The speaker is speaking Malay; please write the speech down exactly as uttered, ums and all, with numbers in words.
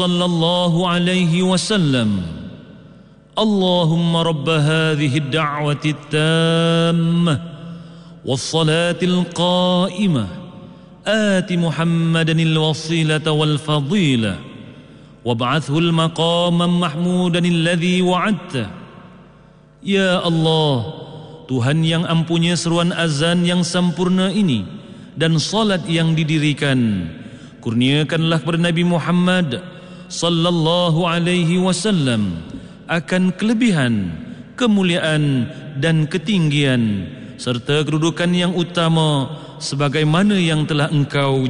sallallahu alaihi wasallam. Allahumma rabb hadhihi ad-da'wati at-tammah was-salati al-qa'imah ati Muhammadan al-wasilata wal-fadilah wab'athhu al-maqaman mahmudan alladhi wa'adta. Ya Allah, Tuhan yang ampunya seruan azan yang sempurna ini dan salat yang didirikan, kurniakanlah kepada Nabi Muhammad sallallahu alaihi wasallam akan kelebihan, kemuliaan dan ketinggian serta kedudukan yang utama sebagaimana yang telah Engkau